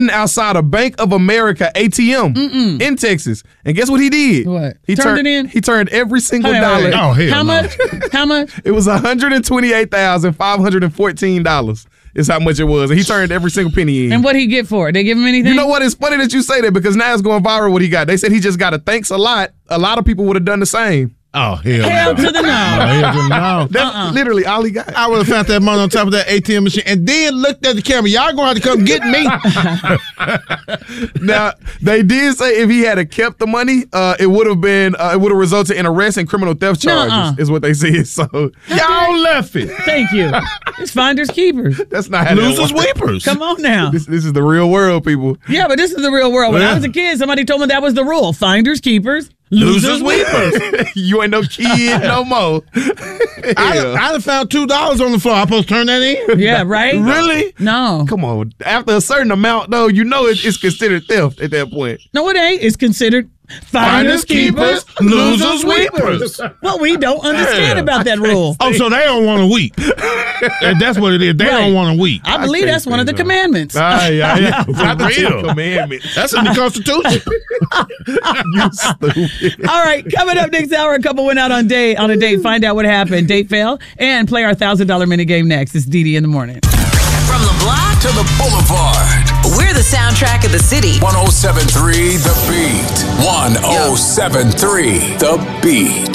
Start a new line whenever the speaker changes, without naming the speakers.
outside a Bank of America ATM in Texas. And guess what he did?
What?
He
turned it in?
He turned every single dollar.
Oh, hell
How
no.
much? How much?
It was $128,514 is how much it was. And he turned every single penny in.
And what he get for it? They give him anything?
You know what? It's funny that you say that because now it's going viral what he got. They said he just got a thanks a lot. A lot of people would have done the same.
Oh, hell
Hell
no.
to the no.
Hell to the no.
That's literally all he got.
I would have found that money on top of that ATM machine and then looked at the camera. Y'all gonna have to come get me.
Now, they did say if he had kept the money, it would have resulted in arrest and criminal theft charges, is what they said. So
Y'all left it.
Thank you. It's finders keepers.
that's not how
Losers
that works.
weepers.
Come on now.
This is the real world, people.
Yeah, but this is the real world. When
Yeah.
I was a kid, somebody told me that was the rule. Finders keepers.
Losers weepers.
You ain't no kid no more.
I'd have found $2 on the floor. I'm supposed to turn that in?
Yeah, right?
Really?
No.
Come on. After a certain amount, though, you know it's considered theft at that point.
No, it ain't. It's considered finders keepers.
losers weepers.
Well, we don't understand about that rule.
Oh, so they don't want to weep. And that's what it is. They
Right.
don't want to weep.
I believe that's one of the commandments.
Yeah. Not the
real.
10 Commandments.
That's in the Constitution.
You stupid.
All right, coming up next hour, a couple went out on a date. Find out what happened. Date fail. And play our $1,000 mini game next. It's Dee Dee in the morning.
From the block
to the boulevard.
We're the soundtrack of the city.
107.3 The Beat. 107.3 The Beat.